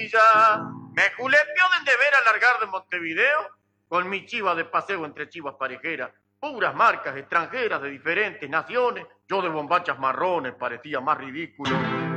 Sevilla. Me julepeó de deber alargar de Montevideo con mi chiva de paseo entre chivas parejeras. Puras marcas extranjeras de diferentes naciones. Yo de bombachas marrones parecía más ridículo